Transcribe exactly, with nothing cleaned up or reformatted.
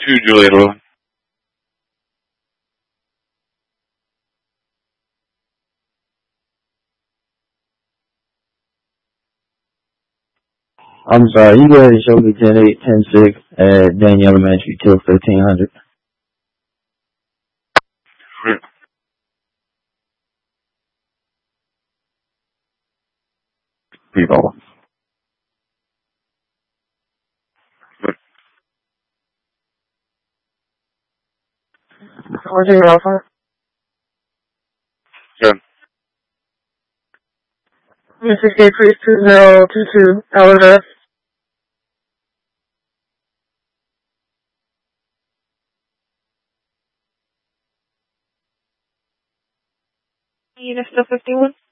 two, Juliet eleven. I'm sorry, you go ahead and show me ten eight, ten six at Daniel Elementary till fifteen hundred. Sure. People. fourteen Alpha. Ten. six eight three two zero two two, Elevator. Unit still fifty-one?